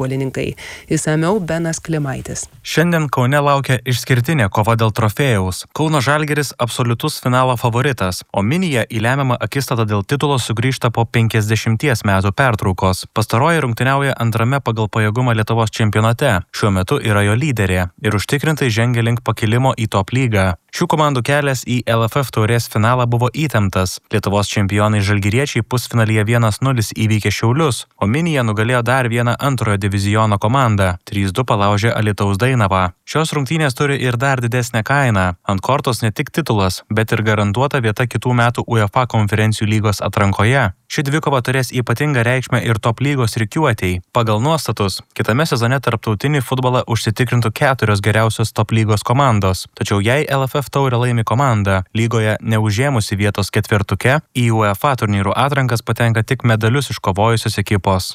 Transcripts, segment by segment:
futbolininkai. Išsamiau Benas Klimaitis. Šiandien Kaune laukia išskirtinė kova dėl trofėjaus. Kauno Žalgiris absoliutus finalo favoritas, o Minija į lemiamą akistatą dėl titulo sugrįžta po 50 metų pertraukos. Pastaroji rungtyniauja antrame pagal pajėgumą Lietuvos čempionate. Šiuo metu yra jo lyderė ir užtikrintai žengia link pakilimo į top lygą. Šių komandų kelias į LFF taurės finalą buvo įtemptas. Lietuvos čempionai žalgiriečiai pusfinalyje 1-0 įveikė Šiaulius, o Minija nugalėjo dar vieną antrojo diviziono komandą. 3-2 palaužė Alytaus Dainavą. Šios rungtynės turi ir dar didesnę kainą. Ant kortos ne tik titulas, bet ir garantuota vieta kitų metų UEFA konferencijų lygos atrankoje. Ši dvikova turės ypatingą reikšmę ir top lygos rikiuotei. Pagal nuostatus, kitame sezone tarptautinį futbolą užsitikrintų 4 geriausios top lygos komandos. Tačiau jei LFF taurę laimi komanda, lygoje neužėmusi vietos ketvirtuke, į UEFA turnyrų atrankas patenka tik medalius iškovojusios ekipos.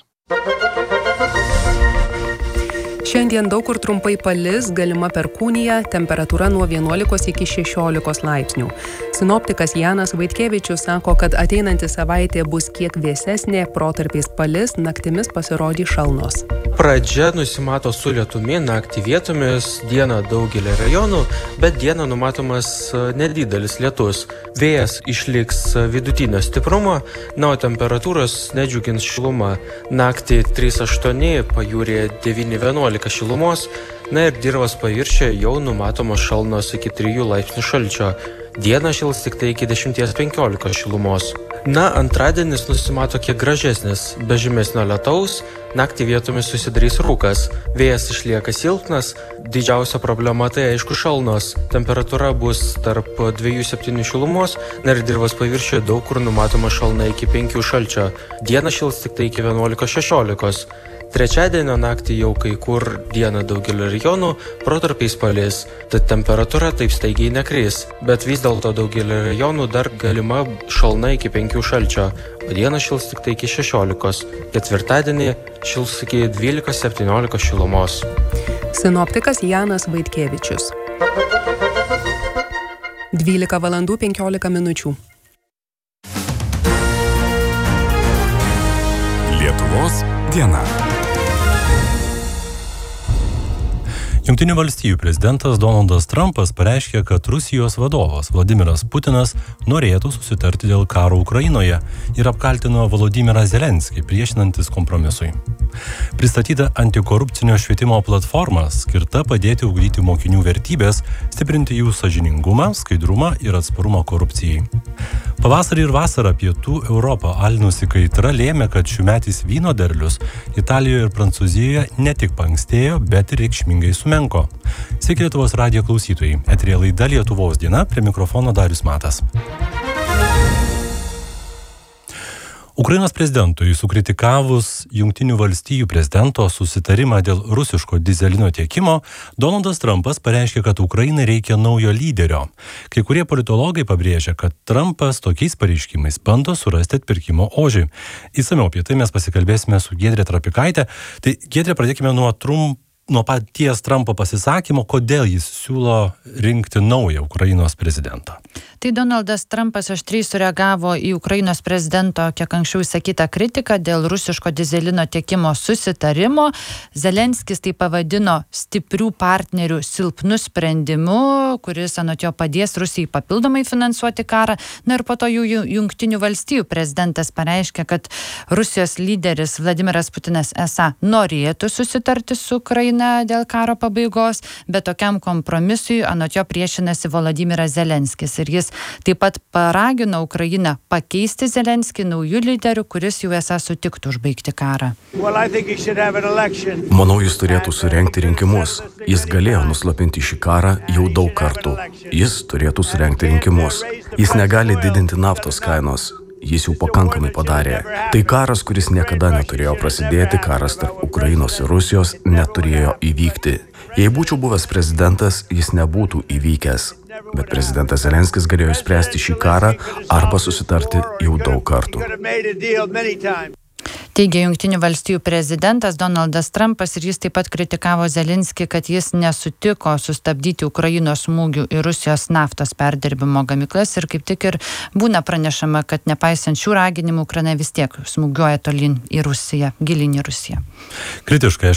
Šiandien daug kur trumpai palis, galima perkūnija, temperatūra nuo 11 iki 16 laipsnių. Sinoptikas Janas Vaitkevičius sako, kad ateinanti savaitė bus kiek vėsesnė, protarpiais palis, naktimis pasirodys šalnos. Pradžia nusimato su lietumi, naktį vietomis, dieną daugelį rajonų, bet dieną numatomas nedidelis lietus. Vėjas išliks vidutinio stiprumo, o temperatūros nedžiugins šiluma. Naktį 3-8, pajūryje 9-11 šilumos, ir dirvos paviršiuje jau numatomos šalnos iki 3 laipsnių šalčio. Dieną šils tik tai iki 10-15 šilumos. Antradienis nusimato kiek gražesnis, be žymesnio lietaus, naktį vietomis susidarys rūkas. Vėjas išlieka silpnas, didžiausia problema tai aišku šalnos. Temperatūra bus tarp 2-7 šilumos, ir dirvos paviršiuje daug kur numatoma šalna iki 5 šalčio. Dieną šils tik tai iki 11-16. Trečiadienio naktį jau kai kur dieną daugelio rajonų protarpiais palis, tad temperatūra taip staigiai nekris, bet vis dėlto daugelio rajonų dar galima šalna iki 5 šalčio, o dieną šils tik tai iki 16. Ketvirtadienį šils iki 12-17 šilumos. Sinoptikas Janas Vaitkevičius. 12:15. Lietuvos diena. Jungtinių valstijų prezidentas Donaldas Trumpas pareiškė, kad Rusijos vadovas Vladimiras Putinas norėtų susitarti dėl karo Ukrainoje ir apkaltino Volodymyrą Zelenskį priešinantis kompromisui. Pristatyta antikorupcinio švietimo platforma skirta padėti ugdyti mokinių vertybės, stiprinti jų sąžiningumą, skaidrumą ir atsparumą korupcijai. Pavasarį ir vasarą pietų Europą alinusi kaitra lėmė, kad šiųmetis vyno derlius Italijoje ir Prancūzijoje ne tik paankstėjo, bet ir reikšmingai sumenko. Sveiki Lietuvos radijo klausytojai. Eteryje laida Lietuvos diena, prie mikrofono Darius Matas. Ukrainos prezidentui sukritikavus Jungtinių valstijų prezidento susitarimą dėl rusiško dyzelino tiekimo, Donaldas Trumpas pareiškė, kad Ukrainai reikia naujo lyderio. Kai kurie politologai pabrėžia, kad Trumpas tokiais pareiškimais bando surasti atpirkimo ožį. Įsamiau apie tai mes pasikalbėsime su Giedre Trapikaite. Tai Giedre, pradėkime nuo paties Trumpo pasisakymo, kodėl jis siūlo rinkti naują Ukrainos prezidentą. Tai Donaldas Trumpas aštriai sureagavo į Ukrainos prezidento kiek anksčiau išsakytą kritiką dėl rusiško dyzelino tiekimo susitarimo. Zelenskis tai pavadino stiprių partnerių silpnu sprendimu, kuris anot jo padės Rusijai papildomai finansuoti karą. Ir po to Jungtinių valstijų prezidentas pareiškė, kad Rusijos lyderis Vladimiras Putinas esą norėtų susitarti su Ukraina dėl karo pabaigos, bet tokiam kompromisui anot jo priešinasi Volodymyras Zelenskis. Ir jis taip pat paragino Ukrainą pakeisti Zelenskį naujų lyderių, kuris jau esą sutiktų užbaigti karą. Manau, jis turėtų surengti rinkimus. Jis galėjo nuslopinti šį karą jau daug kartų. Jis turėtų surengti rinkimus. Jis negali didinti naftos kainos. Jis jau pakankamai padarė. Tai karas, kuris niekada neturėjo prasidėti, karas tarp Ukrainos ir Rusijos neturėjo įvykti. Jei būčiau buvęs prezidentas, jis nebūtų įvykęs. Bet prezidentas Zelenskis galėjo išspręsti šį karą arba susitarti jau daug kartų. Teigia Jungtinių valstijų prezidentas Donaldas Trumpas ir jis taip pat kritikavo Zelenskį, kad jis nesutiko sustabdyti Ukrainos smūgių į Rusijos naftos perdirbimo gamyklas ir kaip tik ir būna pranešama, kad nepaisant šių raginimų Ukraina vis tiek smūgiuoja tolyn į Rusiją, gilyn į Rusiją. Kritiškai